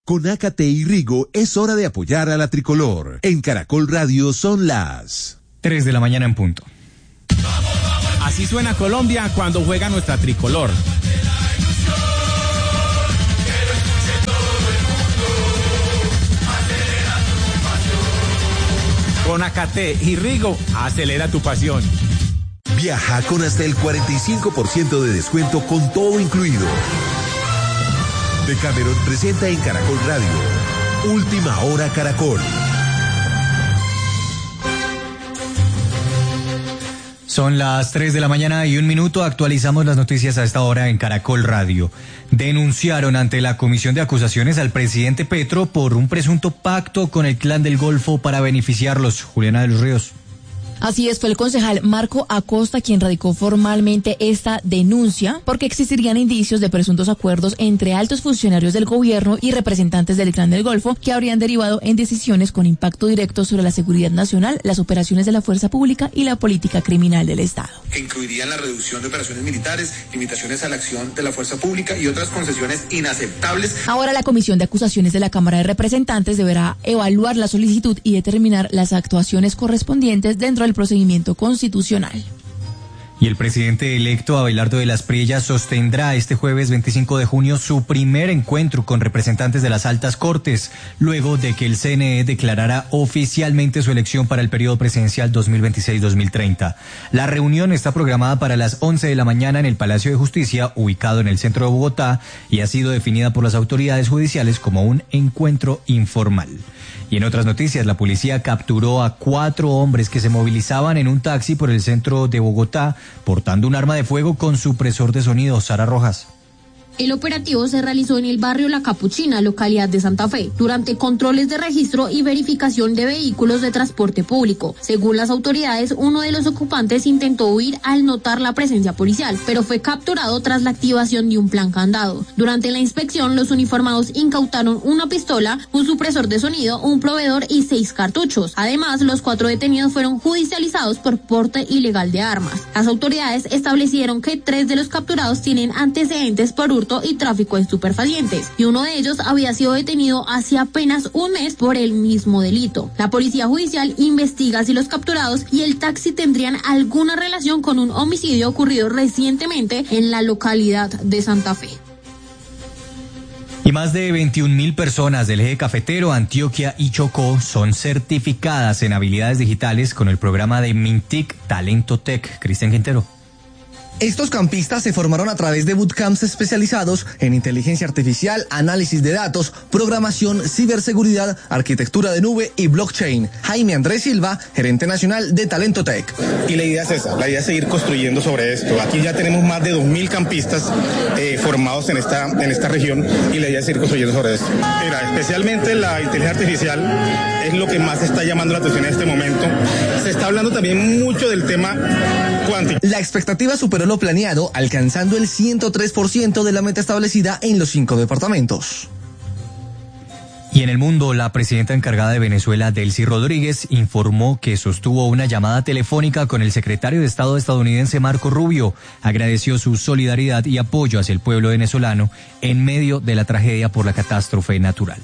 Con Ácate y Rigo es hora de apoyar a la tricolor. En Caracol Radio son las 3 de la mañana en punto. Así suena Colombia cuando juega nuestra tricolor. Con Ácate y Rigo, acelera tu pasión. Viaja con hasta el 45% de descuento con todo incluido. Decameron presenta en Caracol Radio Última Hora Caracol. Son las 3 de la mañana y 1 minuto. Actualizamos las noticias a esta hora en Caracol Radio. Denunciaron ante la Comisión de Acusaciones al presidente Petro por un presunto pacto con el Clan del Golfo para beneficiarlos. Juliana de los Ríos. Así es, fue el concejal Marco Acosta quien radicó formalmente esta denuncia porque existirían indicios de presuntos acuerdos entre altos funcionarios del gobierno y representantes del Clan del Golfo que habrían derivado en decisiones con impacto directo sobre la seguridad nacional, las operaciones de la fuerza pública y la política criminal del Estado. Que incluirían la reducción de operaciones militares, limitaciones a la acción de la fuerza pública y otras concesiones inaceptables. Ahora la Comisión de Acusaciones de la Cámara de Representantes deberá evaluar la solicitud y determinar las actuaciones correspondientes dentro del procedimiento constitucional. Y el presidente electo Abelardo de las Priellas sostendrá este jueves 25 de junio su primer encuentro con representantes de las altas cortes, luego de que el CNE declarara oficialmente su elección para el periodo presidencial 2026-2030. La reunión está programada para las 11 de la mañana en el Palacio de Justicia, ubicado en el centro de Bogotá, y ha sido definida por las autoridades judiciales como un encuentro informal. Y en otras noticias, la policía capturó a 4 hombres que se movilizaban en un taxi por el centro de Bogotá, portando un arma de fuego con supresor de sonido. Sara Rojas. El operativo se realizó en el barrio La Capuchina, localidad de Santa Fe, durante controles de registro y verificación de vehículos de transporte público. Según las autoridades, uno de los ocupantes intentó huir al notar la presencia policial, pero fue capturado tras la activación de un plan candado. Durante la inspección, los uniformados incautaron una pistola, un supresor de sonido, un proveedor y 6 cartuchos. Además, los 4 detenidos fueron judicializados por porte ilegal de armas. Las autoridades establecieron que 3 de los capturados tienen antecedentes por hurto y tráfico de estupefacientes, y uno de ellos había sido detenido hace apenas un mes por el mismo delito. La policía judicial investiga si los capturados y el taxi tendrían alguna relación con un homicidio ocurrido recientemente en la localidad de Santa Fe. Y más de 21.000 personas del eje cafetero, Antioquia y Chocó son certificadas en habilidades digitales con el programa de Mintic Talento Tech. Cristian Quintero. Estos campistas se formaron a través de bootcamps especializados en inteligencia artificial, análisis de datos, programación, ciberseguridad, arquitectura de nube y blockchain. Jaime Andrés Silva, gerente nacional de Talento Tech. Y la idea es esa, la idea es seguir construyendo sobre esto. Aquí ya tenemos más de 2.000 campistas formados en esta región y la idea es seguir construyendo sobre esto. Mira, especialmente la inteligencia artificial es lo que más está llamando la atención en este momento. Se está hablando también mucho del tema cuántico. La expectativa superó lo planeado, alcanzando el 103% de la meta establecida en los 5 departamentos. Y en el mundo, la presidenta encargada de Venezuela, Delcy Rodríguez, informó que sostuvo una llamada telefónica con el secretario de Estado estadounidense Marco Rubio. Agradeció su solidaridad y apoyo hacia el pueblo venezolano en medio de la tragedia por la catástrofe natural.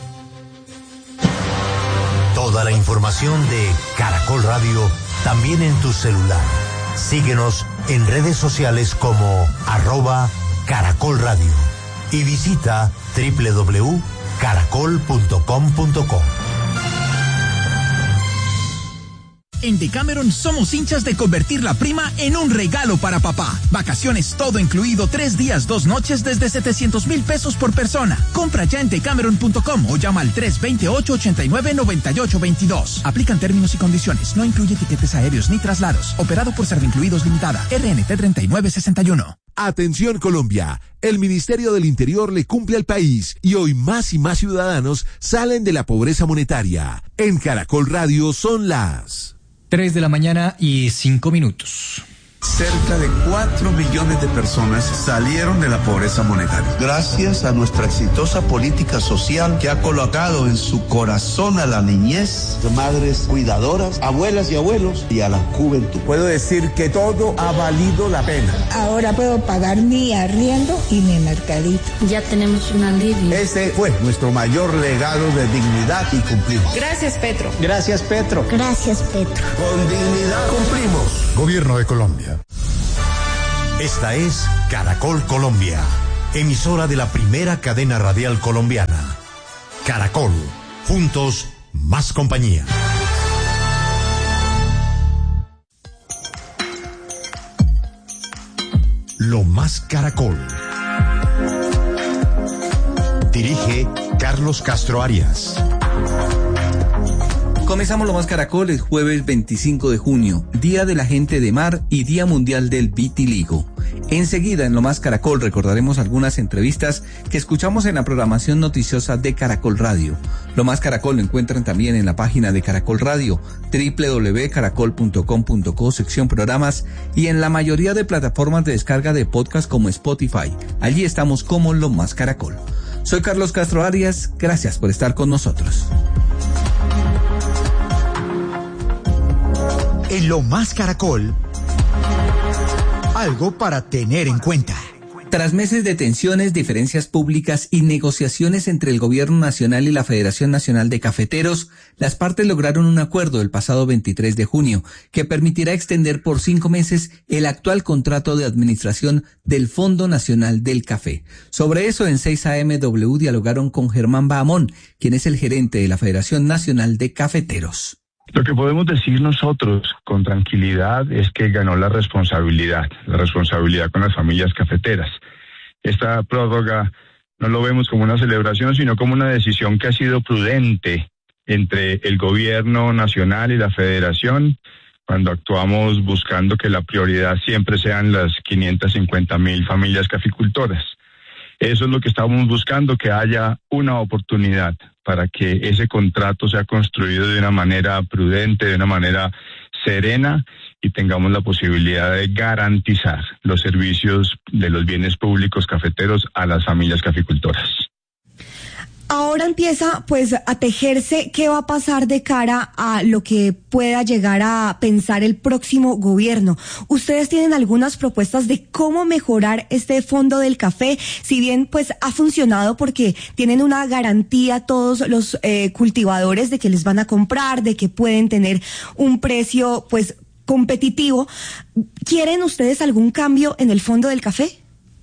Toda la información de Caracol Radio también en tu celular. Síguenos en redes sociales como @Caracol Radio y visita www.caracol.com.co. En Decameron somos hinchas de convertir la prima en un regalo para papá. Vacaciones todo incluido, 3 días, 2 noches desde 700,000 pesos por persona. Compra ya en decameron.com o llama al 328-89-9822. Aplican términos y condiciones. No incluye tiquetes aéreos ni traslados. Operado por Servincluidos Limitada. RNT 3961. Atención Colombia, el Ministerio del Interior le cumple al país y hoy más y más ciudadanos salen de la pobreza monetaria. En Caracol Radio son las 3 de la mañana y 5 minutos. Cerca de 4 millones de personas salieron de la pobreza monetaria. Gracias a nuestra exitosa política social que ha colocado en su corazón a la niñez, madres cuidadoras, abuelas y abuelos y a la juventud. Puedo decir que todo ha valido la pena. Ahora puedo pagar mi arriendo y mi mercadito. Ya tenemos un alivio. Ese fue nuestro mayor legado de dignidad y cumplimos. Gracias, Petro. Gracias, Petro. Gracias, Petro. Con dignidad cumplimos. Gobierno de Colombia. Esta es Caracol Colombia, emisora de la primera cadena radial colombiana. Caracol, juntos, más compañía. Lo más Caracol. Dirige Carlos Castro Arias. Comenzamos Lo Más Caracol el jueves 25 de junio, Día de la Gente de Mar y Día Mundial del Vitiligo. Enseguida en Lo Más Caracol recordaremos algunas entrevistas que escuchamos en la programación noticiosa de Caracol Radio. Lo Más Caracol lo encuentran también en la página de Caracol Radio, www.caracol.com.co, sección programas, y en la mayoría de plataformas de descarga de podcast como Spotify. Allí estamos como Lo Más Caracol. Soy Carlos Castro Arias, gracias por estar con nosotros. En Lo Más Caracol, algo para tener en cuenta. Tras meses de tensiones, diferencias públicas y negociaciones entre el Gobierno Nacional y la Federación Nacional de Cafeteros, las partes lograron un acuerdo el pasado 23 de junio que permitirá extender por 5 meses el actual contrato de administración del Fondo Nacional del Café. Sobre eso en 6 AM W dialogaron con Germán Bahamón, quien es el gerente de la Federación Nacional de Cafeteros. Lo que podemos decir nosotros con tranquilidad es que ganó la responsabilidad con las familias cafeteras. Esta prórroga no lo vemos como una celebración, sino como una decisión que ha sido prudente entre el gobierno nacional y la federación, cuando actuamos buscando que la prioridad siempre sean las 550,000 familias caficultoras. Eso es lo que estamos buscando, que haya una oportunidad para que ese contrato sea construido de una manera prudente, de una manera serena, y tengamos la posibilidad de garantizar los servicios de los bienes públicos cafeteros a las familias caficultoras. Ahora empieza pues a tejerse qué va a pasar de cara a lo que pueda llegar a pensar el próximo gobierno. ¿Ustedes tienen algunas propuestas de cómo mejorar este fondo del café? Si bien pues ha funcionado porque tienen una garantía todos los cultivadores de que les van a comprar, de que pueden tener un precio pues competitivo, ¿quieren ustedes algún cambio en el fondo del café?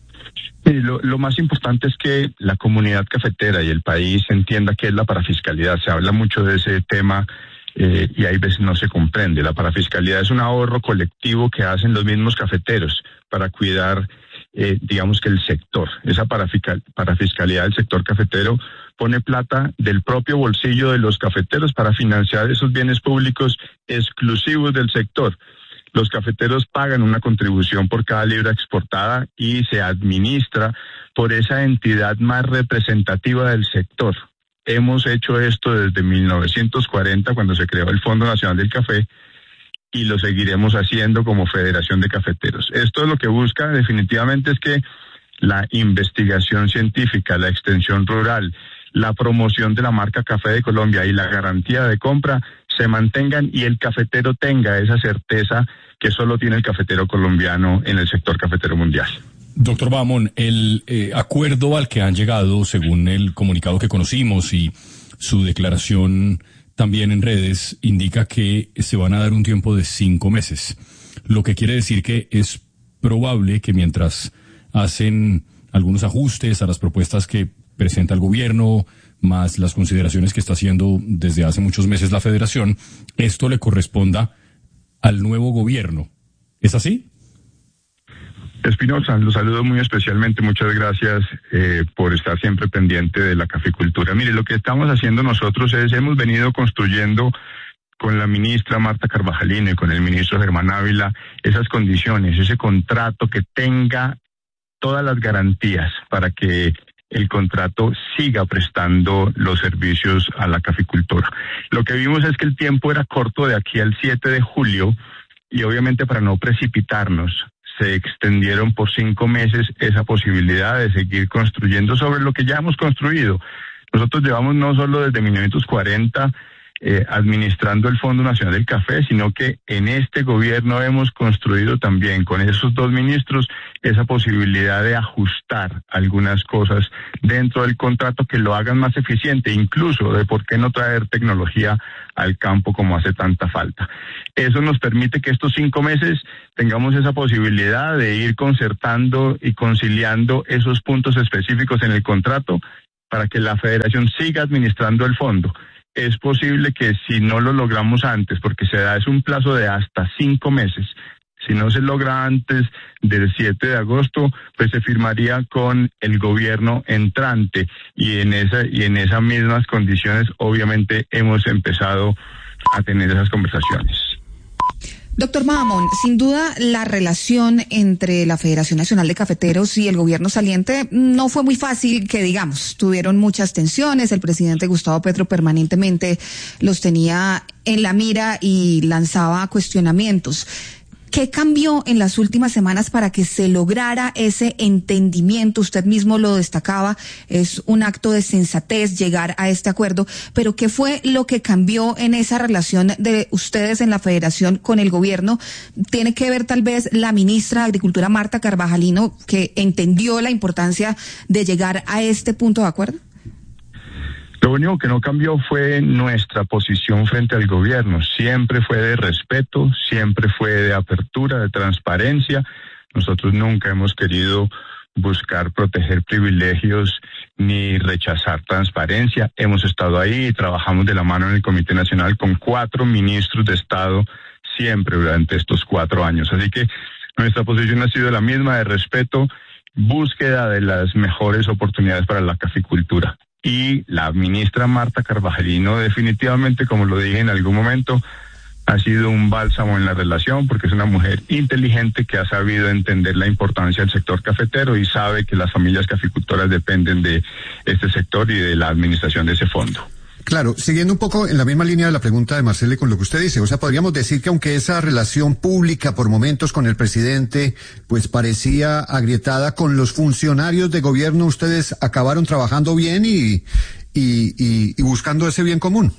Lo más importante es que la comunidad cafetera y el país entienda qué es la parafiscalidad. Se habla mucho de ese tema y hay veces no se comprende. La parafiscalidad es un ahorro colectivo que hacen los mismos cafeteros para cuidar, digamos que el sector. Esa parafiscalidad del sector cafetero pone plata del propio bolsillo de los cafeteros para financiar esos bienes públicos exclusivos del sector. Los cafeteros pagan una contribución por cada libra exportada y se administra por esa entidad más representativa del sector. Hemos hecho esto desde 1940, cuando se creó el Fondo Nacional del Café, y lo seguiremos haciendo como Federación de Cafeteros. Esto lo que busca definitivamente es que la investigación científica, la extensión rural, la promoción de la marca Café de Colombia y la garantía de compra se mantengan y el cafetero tenga esa certeza que solo tiene el cafetero colombiano en el sector cafetero mundial. Doctor Bahamón, el acuerdo al que han llegado, según el comunicado que conocimos y su declaración también en redes, indica que se van a dar un tiempo de 5 meses, lo que quiere decir que es probable que mientras hacen algunos ajustes a las propuestas que presenta el gobierno, más las consideraciones que está haciendo desde hace muchos meses la federación, esto le corresponda al nuevo gobierno. ¿Es así? Espinosa, lo saludo muy especialmente. Muchas gracias por estar siempre pendiente de la caficultura. Mire, lo que estamos haciendo nosotros es, hemos venido construyendo con la ministra Marta Carvajalino y con el ministro Germán Ávila esas condiciones, ese contrato que tenga todas las garantías para que el contrato siga prestando los servicios a la caficultura. Lo que vimos es que el tiempo era corto de aquí al 7 de julio y obviamente para no precipitarnos, se extendieron por 5 meses esa posibilidad de seguir construyendo sobre lo que ya hemos construido. Nosotros llevamos no solo desde 1940 administrando el Fondo Nacional del Café, sino que en este gobierno hemos construido también con esos 2 ministros esa posibilidad de ajustar algunas cosas dentro del contrato que lo hagan más eficiente, incluso de por qué no traer tecnología al campo como hace tanta falta. Eso nos permite que estos 5 meses tengamos esa posibilidad de ir concertando y conciliando esos puntos específicos en el contrato para que la federación siga administrando el fondo. Es posible que si no lo logramos antes, porque es un plazo de hasta 5 meses, si no se logra antes del 7 de agosto, pues se firmaría con el gobierno entrante y en esas mismas condiciones obviamente hemos empezado a tener esas conversaciones. Doctor Mahamón, sin duda la relación entre la Federación Nacional de Cafeteros y el gobierno saliente no fue muy fácil, que digamos, tuvieron muchas tensiones, el presidente Gustavo Petro permanentemente los tenía en la mira y lanzaba cuestionamientos. ¿Qué cambió en las últimas semanas para que se lograra ese entendimiento? Usted mismo lo destacaba, es un acto de sensatez llegar a este acuerdo, pero ¿qué fue lo que cambió en esa relación de ustedes en la federación con el gobierno? ¿Tiene que ver tal vez la ministra de Agricultura, Marta Carvajalino, que entendió la importancia de llegar a este punto de acuerdo? Lo único que no cambió fue nuestra posición frente al gobierno. Siempre fue de respeto, siempre fue de apertura, de transparencia. Nosotros nunca hemos querido buscar proteger privilegios ni rechazar transparencia. Hemos estado ahí y trabajamos de la mano en el Comité Nacional con 4 ministros de Estado siempre durante estos 4 años. Así que nuestra posición ha sido la misma, de respeto, búsqueda de las mejores oportunidades para la caficultura. Y la ministra Marta Carvajalino definitivamente, como lo dije en algún momento, ha sido un bálsamo en la relación porque es una mujer inteligente que ha sabido entender la importancia del sector cafetero y sabe que las familias caficultoras dependen de este sector y de la administración de ese fondo. Claro, siguiendo un poco en la misma línea de la pregunta de Marcelo con lo que usted dice, o sea, podríamos decir que aunque esa relación pública por momentos con el presidente pues parecía agrietada, con los funcionarios de gobierno ustedes acabaron trabajando bien y buscando ese bien común.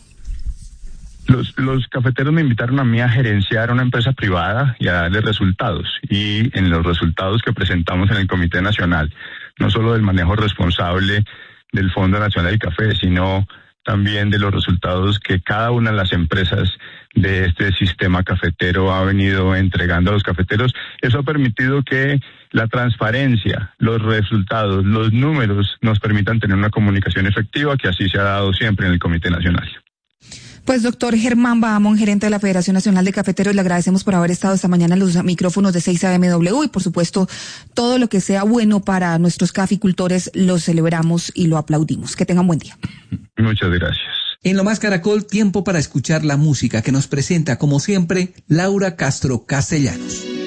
Los cafeteros me invitaron a mí a gerenciar una empresa privada y a darle resultados. Y en los resultados que presentamos en el Comité Nacional, no solo del manejo responsable del Fondo Nacional del Café, sino también de los resultados que cada una de las empresas de este sistema cafetero ha venido entregando a los cafeteros. Eso ha permitido que la transparencia, los resultados, los números nos permitan tener una comunicación efectiva, que así se ha dado siempre en el Comité Nacional. Pues doctor Germán Mahamón, gerente de la Federación Nacional de Cafeteros, le agradecemos por haber estado esta mañana en los micrófonos de 6 AMW y por supuesto todo lo que sea bueno para nuestros caficultores lo celebramos y lo aplaudimos. Que tengan buen día. Muchas gracias. En Lo Más Caracol, tiempo para escuchar la música que nos presenta como siempre Laura Castro Castellanos.